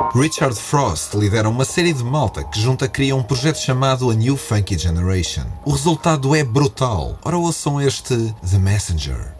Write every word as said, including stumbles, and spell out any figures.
Richard Frost lidera uma série de malta que junta cria um projeto chamado A New Funky Generation. O resultado é brutal. Ora ouçam este The Messenger.